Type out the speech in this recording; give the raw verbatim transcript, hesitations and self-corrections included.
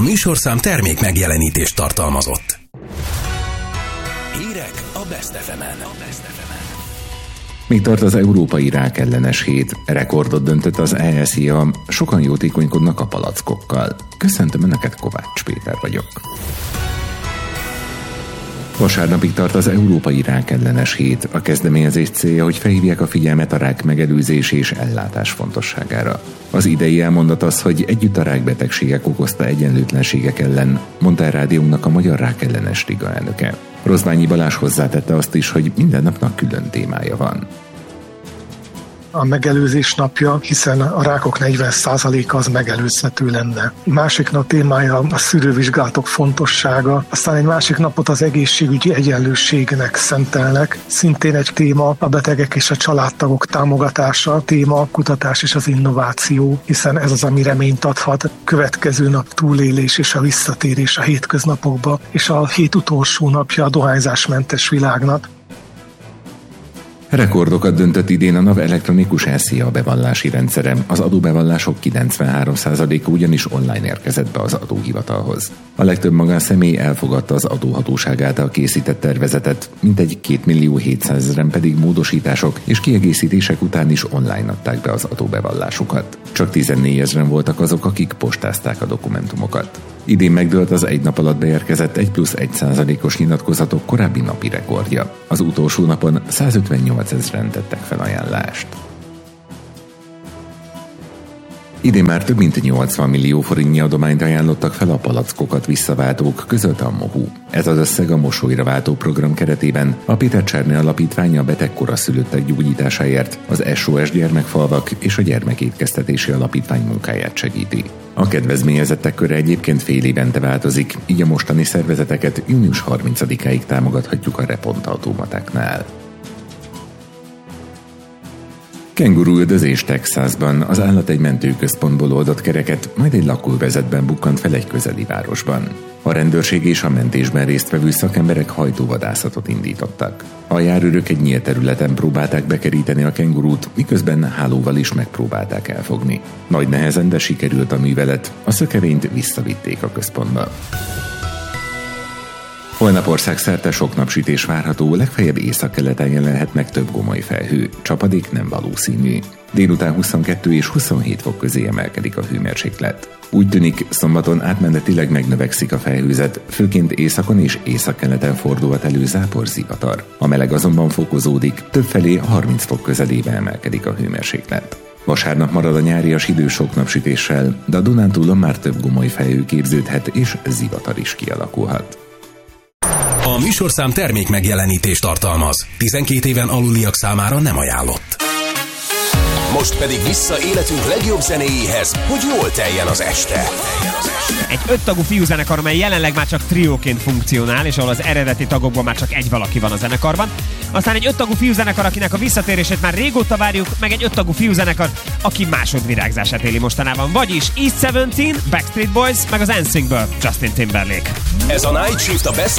műsorszám termék megjelenítést tartalmazott. Hírek a Best ef emen. Még tart az európai rákellenes hét, rekordot döntött az é es i á, sokan jótékonykodnak a palackokkal. Köszöntöm Önöket, Kovács Péter vagyok. Vasárnapig tart az európai rákellenes hét. A kezdeményezés célja, hogy felhívják a figyelmet a rák megelőzés és ellátás fontosságára. Az idei elmondat az, hogy együtt a rákbetegségek okozta egyenlőtlenségek ellen, mondta el rádiónknak a Magyar Rákellenes Liga elnöke. Rozsványi Balázs hozzátette azt is, hogy minden napnak külön témája van. A megelőzés napja, hiszen a rákok negyven százaléka az megelőzhető lenne. Másik nap témája a szűrővizsgálatok fontossága, aztán egy másik napot az egészségügyi egyenlőségnek szentelnek. Szintén egy téma a betegek és a családtagok támogatása, téma a kutatás és az innováció, hiszen ez az, ami reményt adhat. Következő nap túlélés és a visszatérés a hétköznapokba, és a hét utolsó napja a dohányzásmentes világnak. Rekordokat döntött idén a NAV elektronikus SZIA bevallási rendszere. Az adóbevallások kilencvenhárom százaléka ugyanis online érkezett be az adóhivatalhoz. A legtöbb magánszemély elfogadta az adóhatóság által készített tervezetet, mintegy két millió hétszázezren pedig módosítások és kiegészítések után is online adták be az adóbevallásukat. Csak tizennégyezren voltak azok, akik postázták a dokumentumokat. Idén megdőlt az egy nap alatt beérkezett egy plusz egy százalékos nyilatkozatok korábbi napi rekordja. Az utolsó napon százötvennyolcezren tettek felajánlást. Idén már több mint nyolcvan millió forintnyi adományt ajánlottak fel a palackokat visszaváltók, közölte a MOHU. Ez az összeg a Mosolyra váltó program keretében a Péter Csárné Alapítvány a beteg koraszülöttek gyógyításáért, az es o es Gyermekfalvak és a Gyermekétkeztetési Alapítvány munkáját segíti. A kedvezményezettek köre egyébként fél évente változik, így a mostani szervezeteket június harmincadikáig támogathatjuk a Repont automatáknál. Kenguruüldözés Texasban. Az állat egy mentőközpontból oldott kereket, majd egy lakóvezetben bukkant fel egy közeli városban. A rendőrség és a mentésben résztvevő szakemberek hajtóvadászatot indítottak. A járőrök egy nyílt területen próbálták bekeríteni a kengurút, miközben hálóval is megpróbálták elfogni. Nagy nehezen, de sikerült a művelet, a szökevényt visszavitték a központba. Holnap országszerte sok napsütés várható, legfeljebb északkeleten jelenhet meg több gomoly felhő, csapadék nem valószínű. Délután huszonkettő és huszonhét fok közé emelkedik a hőmérséklet. Úgy tűnik, szombaton átmenetileg megnövekszik a felhőzet, főként északon és északkeleten fordulhat elő zápor zivatar. A meleg azonban fokozódik, többfelé harminc fok közelébe emelkedik a hőmérséklet. Vasárnap marad a nyárias idő sok napsütéssel, de a Dunántúlon már több gomoly felhő képződhet és zivatar is kialakulhat. A műsorszám termék megjelenítést tartalmaz. tizenkét éven aluliak számára nem ajánlott. Most pedig vissza életünk legjobb zenéjéhez, hogy jól teljen az este. Egy öttagú fiúzenekar, amely jelenleg már csak trióként funkcionál, és ahol az eredeti tagokban már csak egy valaki van a zenekarban. Aztán egy öttagú fiúzenekar, akinek a visszatérését már régóta várjuk, meg egy öttagú fiúzenekar, aki másodvirágzását éli mostanában. Vagyis East tizenhét, Backstreet Boys, meg az en szinkből Justin Timberlake. Ez a Night Shift a Best